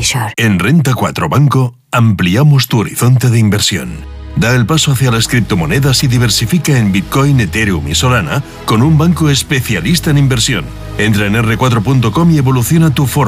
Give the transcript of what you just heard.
Shore. En Renta 4 Banco ampliamos tu horizonte de inversión. Da el paso hacia las criptomonedas y diversifica en Bitcoin, Ethereum y Solana con un banco especialista en inversión. Entra en r4.com y evoluciona tu forma